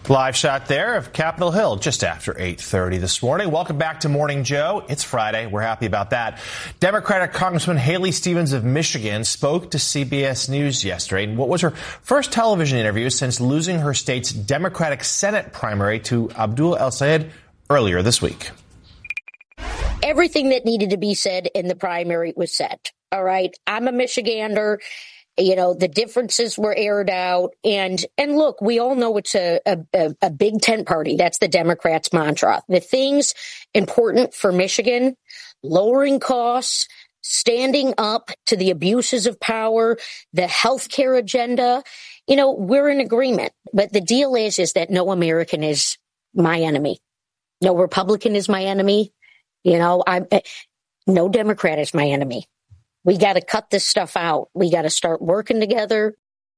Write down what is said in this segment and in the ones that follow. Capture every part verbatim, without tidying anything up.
Live shot there of Capitol Hill just after eight thirty this morning. Welcome back to Morning Joe. It's Friday. We're happy about that. Democratic Congressman Haley Stevens of Michigan spoke to C B S News yesterday in what was her first television interview since losing her state's Democratic Senate primary to Abdul El-Sayed earlier this week. Everything that needed to be said in the primary was said. All right. I'm a Michigander. You know, the differences were aired out. And and look, we all know it's a, a, a big tent party. That's the Democrats' mantra. The things important for Michigan, lowering costs, standing up to the abuses of power, the health care agenda, you know, we're in agreement. But the deal is, is that no American is my enemy. No Republican is my enemy. You know, I no Democrat is my enemy. We got to cut this stuff out. We got to start working together.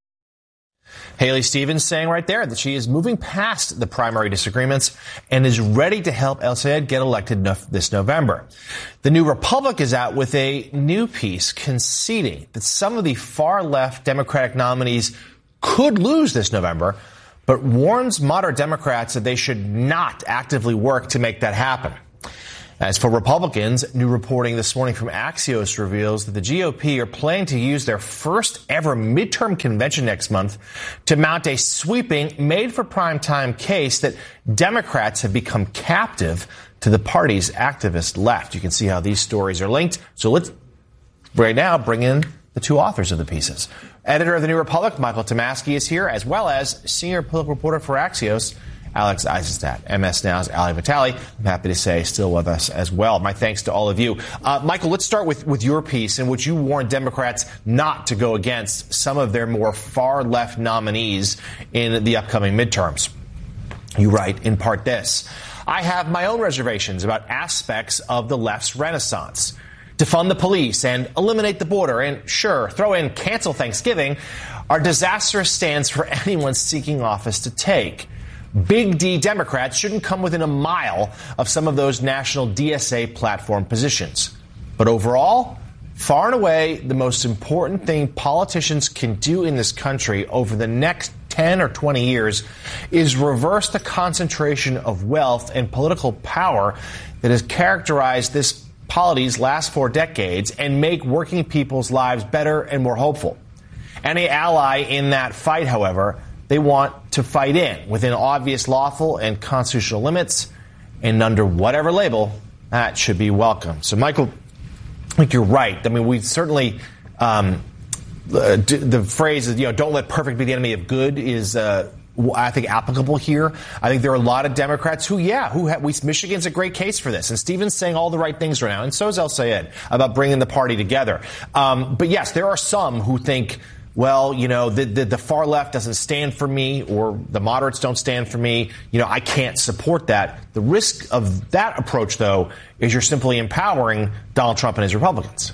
Haley Stevens saying right there that she is moving past the primary disagreements and is ready to help El-Sayed get elected no- this November. The New Republic is out with a new piece conceding that some of the far-left Democratic nominees could lose this November, but warns moderate Democrats that they should not actively work to make that happen. As for Republicans, new reporting this morning from Axios reveals that the G O P are planning to use their first ever midterm convention next month to mount a sweeping, made-for-primetime case that Democrats have become captive to the party's activist left. You can see how these stories are linked. So let's right now bring in the two authors of the pieces. Editor of the New Republic, Michael Tomasky, is here, as well as senior political reporter for Axios, Alex Eisenstadt. M S Now's Ali Vitale, I'm happy to say, still with us as well. My thanks to all of you. Uh, Michael, let's start with, with your piece in which you warned Democrats not to go against some of their more far-left nominees in the upcoming midterms. You write, in part, this: I have my own reservations about aspects of the left's renaissance. Defund the police and eliminate the border and, sure, throw in cancel Thanksgiving are disastrous stands for anyone seeking office to take. Big D Democrats shouldn't come within a mile of some of those national D S A platform positions. But overall, far and away, the most important thing politicians can do in this country over the next ten or twenty years is reverse the concentration of wealth and political power that has characterized this polity's last four decades and make working people's lives better and more hopeful. Any ally in that fight, however, they want to fight in within obvious lawful and constitutional limits and under whatever label that should be welcome. So, Michael, I think you're right. I mean, we certainly um, uh, the phrase is, you know, don't let perfect be the enemy of good is, uh, I think, applicable here. I think there are a lot of Democrats who, yeah, who have, we, Michigan's a great case for this. And Stevens saying all the right things right now. And so is El-Sayed about bringing the party together. Um, but yes, there are some who think, well, you know, the, the, the far left doesn't stand for me, or the moderates don't stand for me. You know, I can't support that. The risk of that approach, though, is you're simply empowering Donald Trump and his Republicans.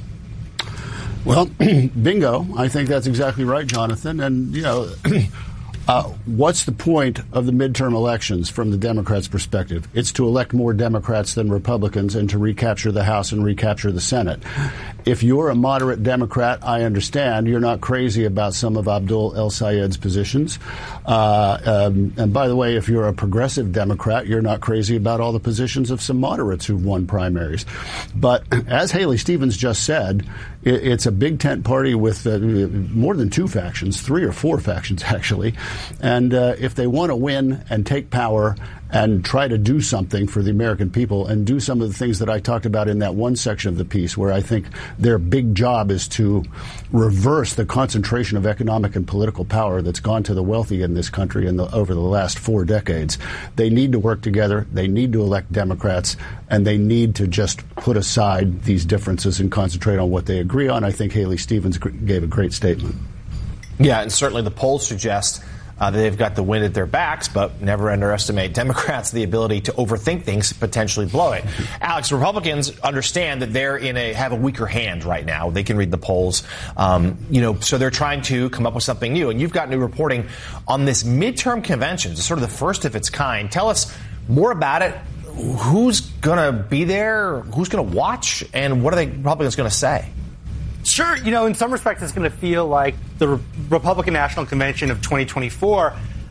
Well, bingo. I think that's exactly right, Jonathan. And, you know, uh, what's the point of the midterm elections from the Democrats' perspective? It's to elect more Democrats than Republicans and to recapture the House and recapture the Senate. If you're a moderate Democrat, I understand you're not crazy about some of Abdul El-Sayed's positions. Uh, um, and by the way, if you're a progressive Democrat, you're not crazy about all the positions of some moderates who've won primaries. But as Haley Stevens just said, it, it's a big tent party with uh, more than two factions, three or four factions, actually. And uh, if they want to win and take power and try to do something for the American people and do some of the things that I talked about in that one section of the piece, where I think their big job is to reverse the concentration of economic and political power that's gone to the wealthy in this country in the, over the last four decades. They need to work together. They need to elect Democrats, and they need to just put aside these differences and concentrate on what they agree on. I think Haley Stevens gave a great statement. Yeah, and certainly the polls suggest Uh, they've got the wind at their backs, but never underestimate Democrats' the ability to overthink things, potentially blow it. Alex, Republicans understand that they're in a have a weaker hand right now. They can read the polls, um, you know, so they're trying to come up with something new. And you've got new reporting on this midterm convention. It's sort of the first of its kind. Tell us more about it. Who's going to be there? Who's going to watch? And what are the Republicans going to say? Sure. You know, in some respects, it's going to feel like the Re- Republican National Convention of twenty twenty-four.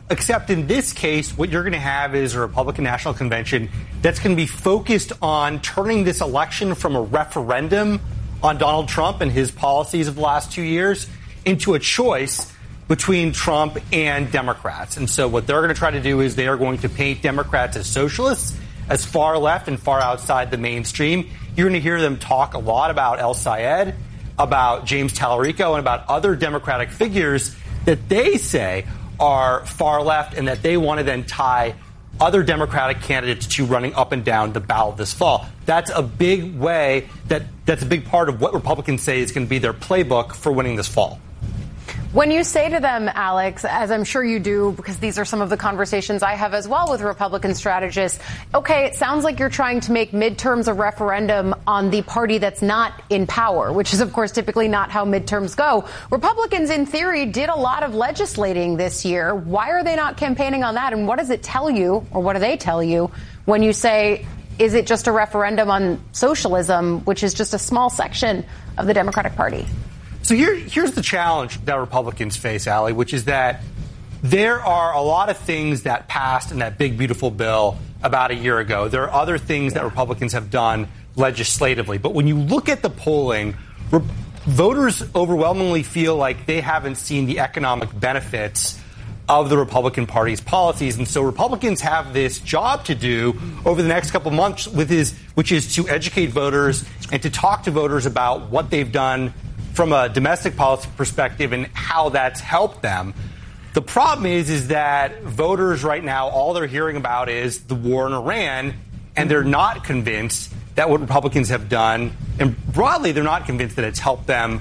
except in this case, what you're going to have is a Republican National Convention that's going to be focused on turning this election from a referendum on Donald Trump and his policies of the last two years into a choice between Trump and Democrats. And so what they're going to try to do is they are going to paint Democrats as socialists, as far left and far outside the mainstream. You're going to hear them talk a lot about El Sayed, about James Tallarico, and about other Democratic figures that they say are far left and that they want to then tie other Democratic candidates to running up and down the ballot this fall. That's a big way, that that's a big part of what Republicans say is going to be their playbook for winning this fall. When you say to them, Alex, as I'm sure you do, because these are some of the conversations I have as well with Republican strategists, okay, it sounds like you're trying to make midterms a referendum on the party that's not in power, which is, of course, typically not how midterms go. Republicans, in theory, did a lot of legislating this year. Why are they not campaigning on that? And what does it tell you, or what do they tell you, when you say, is it just a referendum on socialism, which is just a small section of the Democratic Party? So here, here's the challenge that Republicans face, Allie, which is that there are a lot of things that passed in that big, beautiful bill about a year ago. There are other things that Republicans have done legislatively. But when you look at the polling, re- voters overwhelmingly feel like they haven't seen the economic benefits of the Republican Party's policies. And so Republicans have this job to do over the next couple of months, with his, which is to educate voters and to talk to voters about what they've done from a domestic policy perspective and how that's helped them. The problem is, is that voters right now, all they're hearing about is the war in Iran, and they're not convinced that what Republicans have done, and broadly, they're not convinced that it's helped them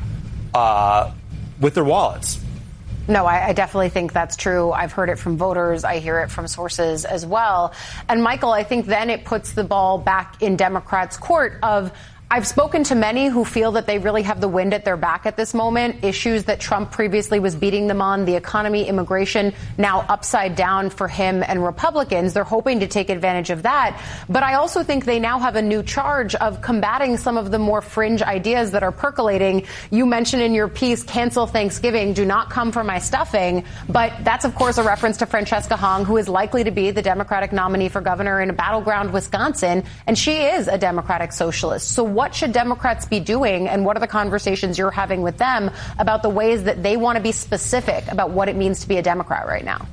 uh, with their wallets. No, I, I definitely think that's true. I've heard it from voters. I hear it from sources as well. And Michael, I think then it puts the ball back in Democrats' court of, I've spoken to many who feel that they really have the wind at their back at this moment. Issues that Trump previously was beating them on, the economy, immigration, now upside down for him and Republicans. They're hoping to take advantage of that. But I also think they now have a new charge of combating some of the more fringe ideas that are percolating. You mentioned in your piece, cancel Thanksgiving, do not come for my stuffing. But that's, of course, a reference to Francesca Hong, who is likely to be the Democratic nominee for governor in a battleground Wisconsin. And she is a Democratic socialist. So what should Democrats be doing, and what are the conversations you're having with them about the ways that they want to be specific about what it means to be a Democrat right now?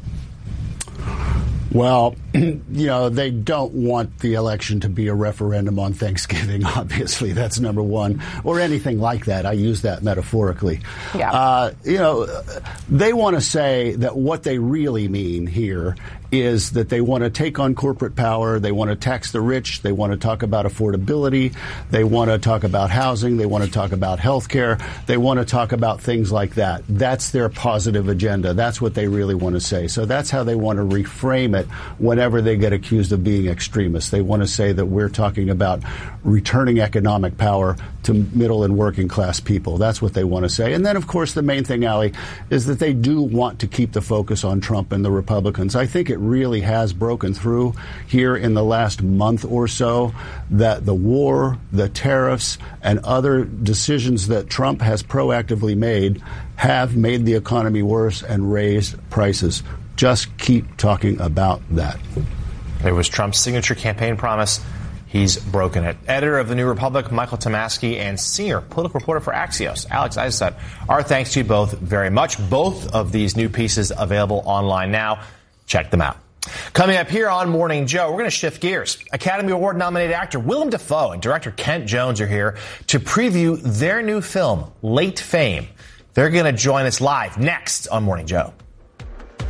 Well, you know, they don't want the election to be a referendum on Thanksgiving, obviously. That's number one. Or anything like that. I use that metaphorically. Yeah. Uh, you know, they want to say that what they really mean here is that they want to take on corporate power. They want to tax the rich. They want to talk about affordability. They want to talk about housing. They want to talk about health care. They want to talk about things like that. That's their positive agenda. That's what they really want to say. So that's how they want to reframe it whenever they get accused of being extremists. They want to say that we're talking about returning economic power to middle and working class people. That's what they want to say. And then, of course, the main thing, Allie, is that they do want to keep the focus on Trump and the Republicans. I think it really has broken through here in the last month or so that the war, the tariffs, and other decisions that Trump has proactively made have made the economy worse and raised prices. Just keep talking about that. It was Trump's signature campaign promise. He's broken it. Editor of The New Republic, Michael Tomasky, and senior political reporter for Axios, Alex Iserstadt. Our thanks to you both very much. Both of these new pieces available online now. Check them out. Coming up here on Morning Joe, we're going to shift gears. Academy Award nominated actor Willem Dafoe and director Kent Jones are here to preview their new film, Late Fame. They're going to join us live next on Morning Joe.